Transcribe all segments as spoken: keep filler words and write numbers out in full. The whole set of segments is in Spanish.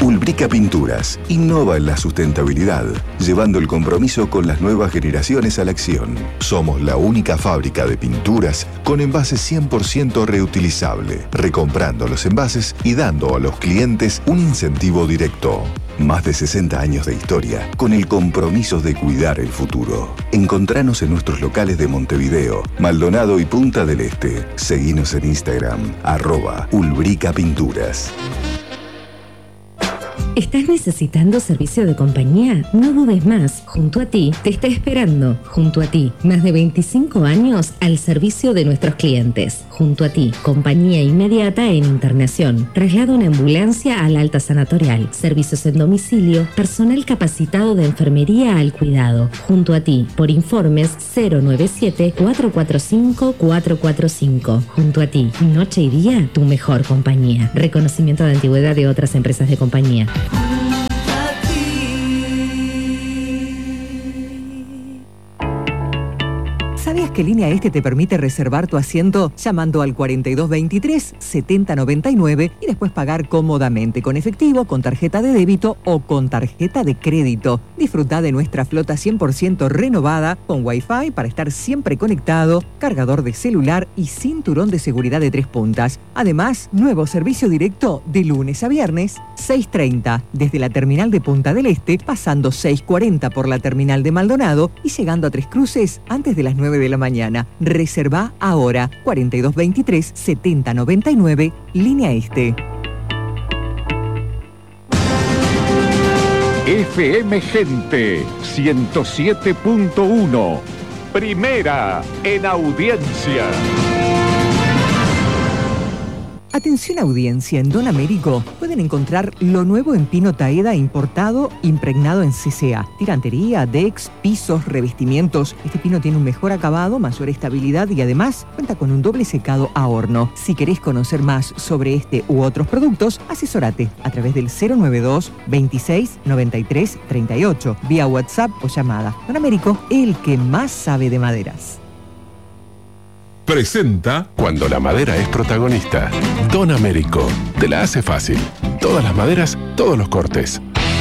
Ulbrica Pinturas innova en la sustentabilidad, llevando el compromiso con las nuevas generaciones a la acción. Somos la única fábrica de pinturas con envases cien por ciento reutilizable, recomprando los envases y dando a los clientes un incentivo directo. Más de sesenta años de historia con el compromiso de cuidar el futuro. Encontranos en nuestros locales de Montevideo, Maldonado y Punta del Este. Seguinos en Instagram, arroba Ulbrica Pinturas. ¿Estás necesitando servicio de compañía? No dudes más. Junto a ti te está esperando. Junto a ti, más de veinticinco años al servicio de nuestros clientes. Junto a ti, compañía inmediata en internación. Traslado en ambulancia al alta sanatorial. Servicios en domicilio. Personal capacitado de enfermería al cuidado. Junto a ti, por informes cero nueve siete, cuatro cuatro cinco, cuatro cuatro cinco. Junto a ti, noche y día, tu mejor compañía. Reconocimiento de antigüedad de otras empresas de compañía. ¿Sabías que Línea Este te permite reservar tu asiento llamando al cuarenta y dos veintitrés, setenta noventa y nueve y después pagar cómodamente con efectivo, con tarjeta de débito o con tarjeta de crédito? Disfruta de nuestra flota cien por ciento renovada con Wi-Fi para estar siempre conectado, cargador de celular y cinturón de seguridad de tres puntas. Además, nuevo servicio directo de lunes a viernes, seis treinta desde la terminal de Punta del Este, pasando seis cuarenta por la terminal de Maldonado y llegando a Tres Cruces antes de las nueve de la mañana. Reserva ahora cuarenta y dos veintitrés, setenta noventa y nueve, Línea Este. F M Gente ciento siete punto uno, primera en audiencia. Atención audiencia, en Don Américo pueden encontrar lo nuevo en pino Taeda importado, impregnado en C C A. Tirantería, decks, pisos, revestimientos. Este pino tiene un mejor acabado, mayor estabilidad y además cuenta con un doble secado a horno. Si querés conocer más sobre este u otros productos, asesórate a través del cero nueve dos, veintiséis, noventa y tres, treinta y ocho, vía WhatsApp o llamada. Don Américo, el que más sabe de maderas. Presenta Cuando la madera es protagonista. Don Américo. Te la hace fácil. Todas las maderas, todos los cortes.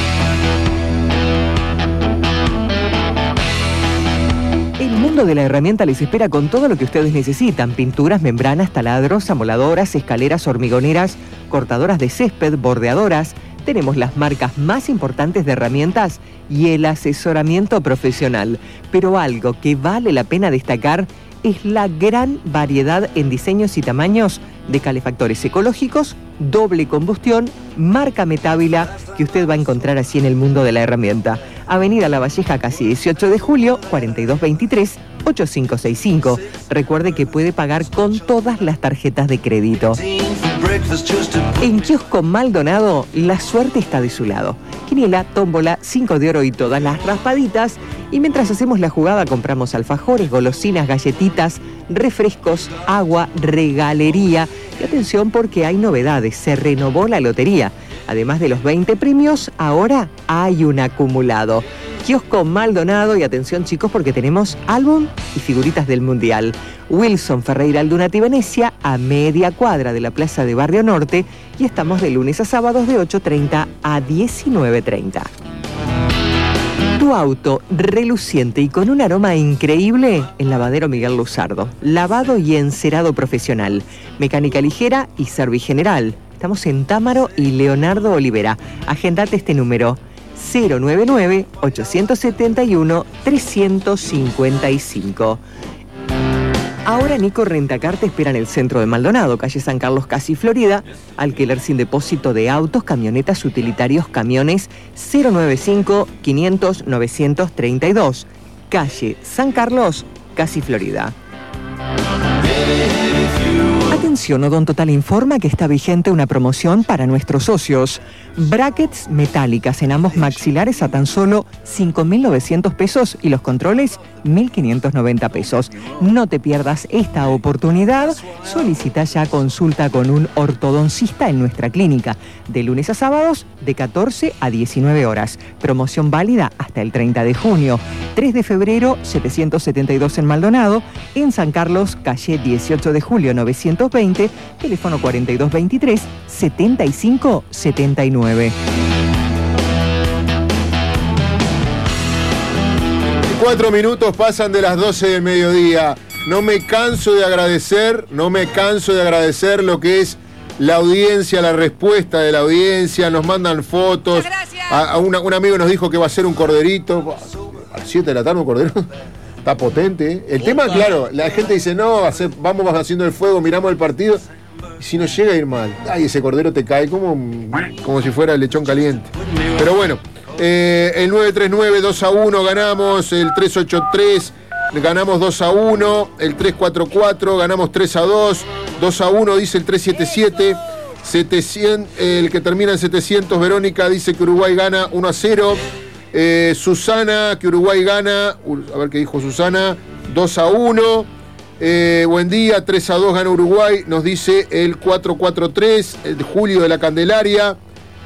El mundo de la herramienta les espera con todo lo que ustedes necesitan: pinturas, membranas, taladros, amoladoras, escaleras, hormigoneras, cortadoras de césped, bordeadoras. Tenemos las marcas más importantes de herramientas y el asesoramiento profesional. Pero algo que vale la pena destacar es la gran variedad en diseños y tamaños de calefactores ecológicos, doble combustión, marca Metávila, que usted va a encontrar así en el mundo de la herramienta. Avenida La Valleja, casi dieciocho de julio, cuarenta y dos veintitrés, ochenta y cinco sesenta y cinco. Recuerde que puede pagar con todas las tarjetas de crédito. En Kiosco Maldonado, la suerte está de su lado. Quiniela, tómbola, cinco de oro y todas las raspaditas. Y mientras hacemos la jugada, compramos alfajores, golosinas, galletitas, refrescos, agua, regalería. Y atención porque hay novedades, se renovó la lotería. Además de los veinte premios, ahora hay un acumulado. Kiosco Maldonado, y atención chicos porque tenemos álbum y figuritas del Mundial. Wilson Ferreira Aldunati Venecia, a media cuadra de la Plaza de Barrio Norte, y estamos de lunes a sábados de ocho treinta a diecinueve treinta. Tu auto reluciente y con un aroma increíble en Lavadero Miguel Luzardo. Lavado y encerado profesional, mecánica ligera y servigeneral. Estamos en Támaro y Leonardo Olivera. Agendate este número: cero nueve nueve, ocho siete uno, tres cinco cinco. Ahora Nico Rentacar te espera en el centro de Maldonado, calle San Carlos, casi Florida. Alquiler sin depósito de autos, camionetas, utilitarios, camiones. Cero nueve cinco, quinientos, novecientos treinta y dos. Calle San Carlos, casi Florida. Atención, Odontotal informa que está vigente una promoción para nuestros socios. Brackets metálicas en ambos maxilares a tan solo cinco mil novecientos pesos y los controles mil quinientos noventa pesos. No te pierdas esta oportunidad. Solicita ya consulta con un ortodoncista en nuestra clínica. De lunes a sábados de catorce a diecinueve horas. Promoción válida hasta el treinta de junio. tres de febrero, setecientos setenta y dos en Maldonado. En San Carlos, calle dieciocho de julio, novecientos veinte. Teléfono cuarenta y dos veintitrés, setenta y cinco setenta y nueve. veinticuatro minutos pasan de las doce del mediodía. No me canso de agradecer, no me canso de agradecer lo que es la audiencia, la respuesta de la audiencia. Nos mandan fotos. A, a una, un amigo nos dijo que va a ser un corderito. A las siete de la tarde un cordero. Está potente, ¿eh? El tema, claro, la gente dice, no, hacer, vamos haciendo el fuego, miramos el partido. Y si nos llega a ir mal, ay, ese cordero te cae como, como si fuera el lechón caliente. Pero bueno, eh, el nueve tres nueve, dos a uno ganamos, el tres ocho tres ganamos dos a uno, el tres cuatro cuatro ganamos tres a dos, dos a uno dice el tres siete siete, setecientos, el que termina en setecientos, Verónica dice que Uruguay gana uno a cero. Eh, Susana, que Uruguay gana, a ver qué dijo Susana, dos a uno. Eh, buen día, tres a dos gana Uruguay, nos dice el cuatro cuatro tres, el de Julio de la Candelaria.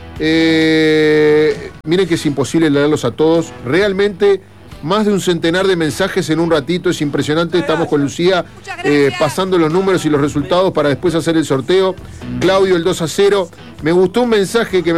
Eh, miren que es imposible leerlos a todos, realmente más de un centenar de mensajes en un ratito, es impresionante. Estamos con Lucía eh, pasando los números y los resultados para después hacer el sorteo. Claudio, el dos a cero. Me gustó un mensaje que me